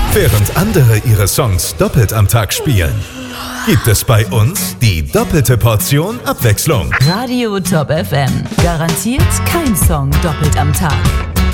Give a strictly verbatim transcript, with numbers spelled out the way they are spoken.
Während andere ihre Songs doppelt am Tag spielen, gibt es bei uns die doppelte Portion Abwechslung. Radio Top F M. Garantiert kein Song doppelt am Tag.